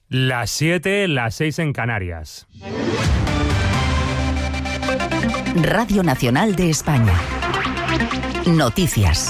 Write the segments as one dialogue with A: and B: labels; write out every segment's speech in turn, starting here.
A: Las 7, las 6 en Canarias.
B: Radio Nacional de España. Noticias.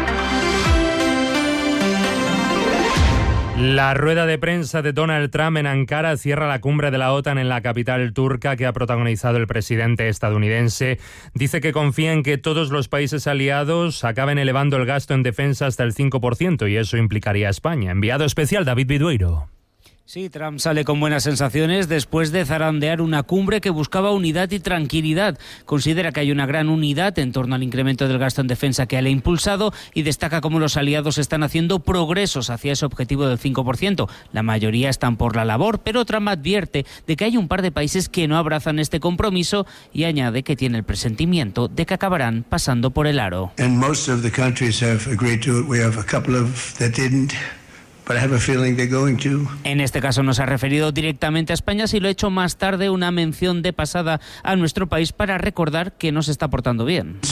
A: La rueda de prensa de Donald Trump en Ankara cierra la cumbre de la OTAN en la capital turca que ha protagonizado el presidente estadounidense. Dice que confía en que todos los países aliados acaben elevando el gasto en defensa hasta el 5% y eso implicaría a España. Enviado especial David Vidueiro.
C: Sí, Trump sale con buenas sensaciones después de zarandear una cumbre que buscaba unidad y tranquilidad. Considera que hay una gran unidad en torno al incremento del gasto en defensa que él ha impulsado y destaca cómo los aliados están haciendo progresos hacia ese objetivo del 5%. La mayoría están por la labor, pero Trump advierte de que hay un par de países que no abrazan este compromiso y añade que tiene el presentimiento de que acabarán pasando por el aro.
D: And most of the countries have agreed to it. We have a couple of that didn't.
C: En este caso no se ha referido directamente a España, si lo ha hecho más tarde una mención de pasada a nuestro país para recordar que no se está portando bien.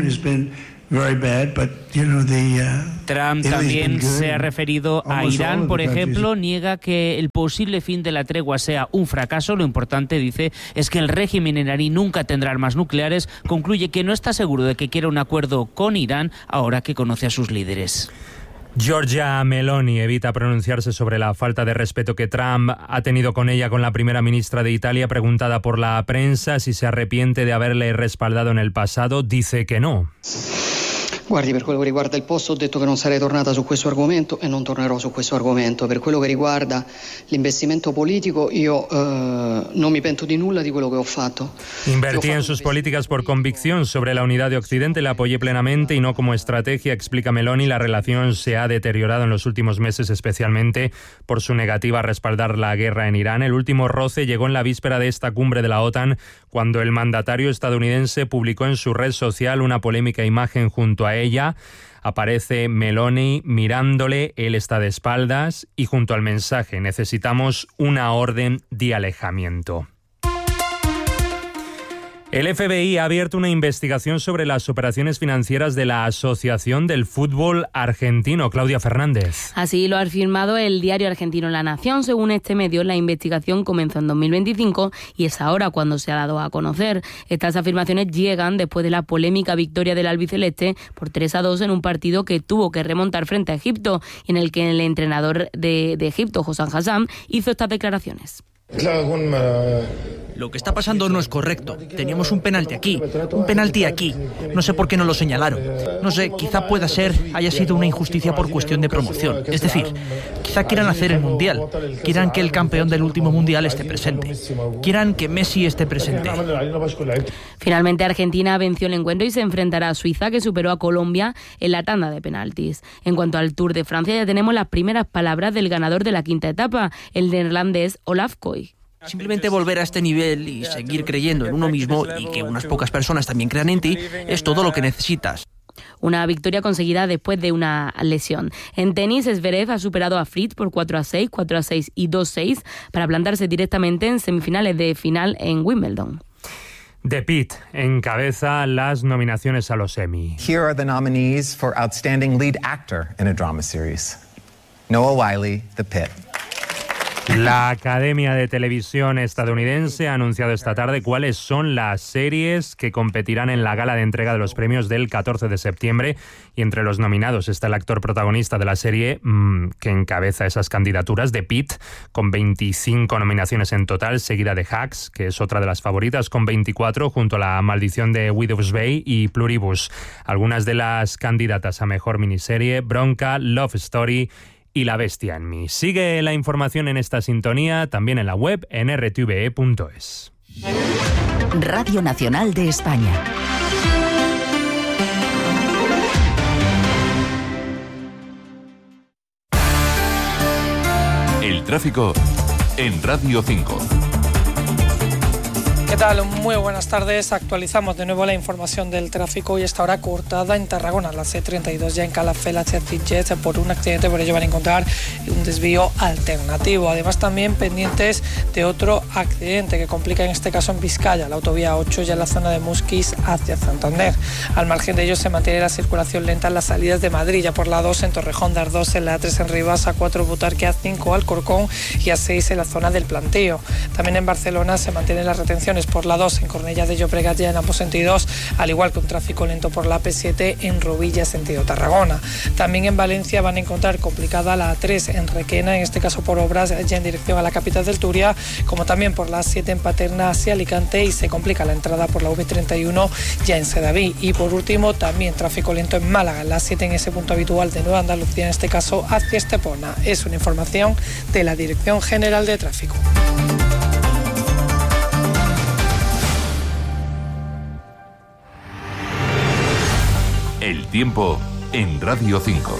C: Trump también se ha referido a Irán, por ejemplo, niega que el posible fin de la tregua sea un fracaso. Lo importante, dice, es que el régimen iraní nunca tendrá armas nucleares. Concluye que no está seguro de que quiera un acuerdo con Irán ahora que conoce a sus líderes.
A: Giorgia Meloni evita pronunciarse sobre la falta de respeto que Trump ha tenido con ella, con la primera ministra de Italia. Preguntada por la prensa si se arrepiente de haberle respaldado en el pasado, dice que no.
E: Guardi, per quello che riguarda il posto ho detto che non sarei tornata su questo argomento e non tornerò su questo argomento. Per quello che riguarda l'investimento politico io non mi pento di nulla di quello che ho fatto.
A: Invertí en sus políticas por convicción. Sobre la unidad de Occidente la apoyé plenamente y no como estrategia, explica Meloni. La relación se ha deteriorado en los últimos meses, especialmente por su negativa a respaldar la guerra en Irán. El último roce llegó en la víspera de esta cumbre de la OTAN, cuando el mandatario estadounidense publicó en su red social una polémica imagen junto a ella. Aparece Meloni mirándole, él está de espaldas y junto al mensaje: necesitamos una orden de alejamiento. El FBI ha abierto una investigación sobre las operaciones financieras de la Asociación del Fútbol Argentino. Claudia Fernández.
F: Así lo ha afirmado el diario argentino La Nación. Según este medio, la investigación comenzó en 2025 y es ahora cuando se ha dado a conocer. Estas afirmaciones llegan después de la polémica victoria del albiceleste por 3-2 en un partido que tuvo que remontar frente a Egipto, y en el que el entrenador de Egipto, Hossam Hassam, hizo estas declaraciones.
G: Lo que está pasando no es correcto. Teníamos un penalti aquí, un penalti aquí. No sé por qué no lo señalaron. No sé, quizá haya sido una injusticia por cuestión de promoción. Es decir, quizá quieran hacer el Mundial. Quieran que el campeón del último Mundial esté presente. Quieran que Messi esté presente.
F: Finalmente, Argentina venció el encuentro y se enfrentará a Suiza, que superó a Colombia en la tanda de penaltis. En cuanto al Tour de Francia, ya tenemos las primeras palabras del ganador de la quinta etapa, el neerlandés Olaf Koy.
G: Simplemente volver a este nivel y seguir creyendo en uno mismo y que unas pocas personas también crean en ti es todo lo que necesitas.
F: Una victoria conseguida después de una lesión. En tenis, Zverev ha superado a Fritz por 4-6, 4-6 y 2-6 para plantarse directamente en semifinales de final en Wimbledon.
A: The Pitt encabeza las nominaciones a los Emmy.
H: Here are the nominees for Outstanding Lead Actor in a Drama Series. Noah Wyle, The Pitt.
A: La Academia de Televisión estadounidense ha anunciado esta tarde cuáles son las series que competirán en la gala de entrega de los premios del 14 de septiembre. Y entre los nominados está el actor protagonista de la serie que encabeza esas candidaturas, The Pitt, con 25 nominaciones en total, seguida de Hacks, que es otra de las favoritas, con 24, junto a La Maldición de Widow's Bay y Pluribus. Algunas de las candidatas a mejor miniserie: Bronca, Love Story y La Bestia en mí. Sigue la información en esta sintonía, también en la web en rtve.es.
B: Radio Nacional de España.
I: El tráfico en Radio 5. ¿Qué tal? Muy buenas tardes. Actualizamos de nuevo la información del tráfico y esta hora cortada en Tarragona, la C32 ya en Calafell hacia Sitges por un accidente, por ello van a encontrar un desvío alternativo. Además también pendientes de otro accidente que complica en este caso en Vizcaya, la autovía 8 ya en la zona de Musquis hacia Santander. Al margen de ello se mantiene la circulación lenta en las salidas de Madrid, ya por la 2 en Torrejón de Ardoz, en la A3 en Rivas, A4 Butarque, A5 Alcorcón y A6 en la zona del Plantío. También en Barcelona se mantienen las retenciones por la 2 en Cornellà de Llobregat ya en ambos sentidos, al igual que un tráfico lento por la P7 en Rovilla sentido Tarragona. También en Valencia van a encontrar complicada la A3 en Requena, en este caso por obras ya en dirección a la capital del Turia, como también por la A7 en Paterna hacia Alicante, y se complica la entrada por la V31 ya en Sedaví. Y por último también tráfico lento en Málaga, en la A7 en ese punto habitual de Nueva Andalucía, en este caso hacia Estepona. Es una información de la Dirección General de Tráfico.
J: El tiempo en Radio 5.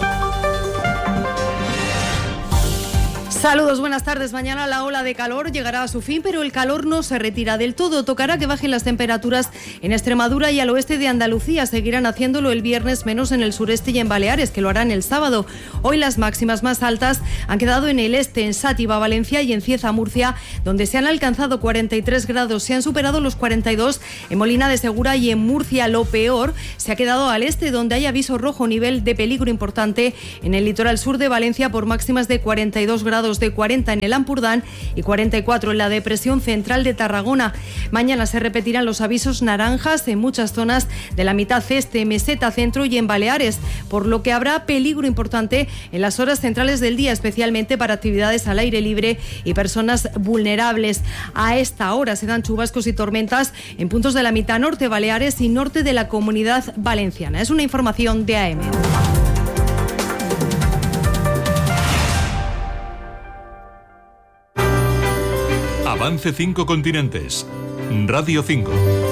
K: Saludos, buenas tardes. Mañana la ola de calor llegará a su fin, pero el calor no se retira del todo. Tocará que bajen las temperaturas en Extremadura y al oeste de Andalucía. Seguirán haciéndolo el viernes, menos en el sureste y en Baleares, que lo harán el sábado. Hoy las máximas más altas han quedado en el este, en Sátiva, Valencia y en Cieza, Murcia, donde se han alcanzado 43 grados. Se han superado los 42 en Molina de Segura y en Murcia. Lo peor se ha quedado al este, donde hay aviso rojo, nivel de peligro importante en el litoral sur de Valencia por máximas de 42 grados, de 40 en el Ampurdán y 44 en la depresión central de Tarragona. Mañana se repetirán los avisos naranjas en muchas zonas de la mitad este, meseta centro y en Baleares, por lo que habrá peligro importante en las horas centrales del día, especialmente para actividades al aire libre y personas vulnerables. A esta hora se dan chubascos y tormentas en puntos de la mitad norte, Baleares y norte de la Comunidad Valenciana. Es una información de AM.
J: Avance 5 continentes. Radio 5.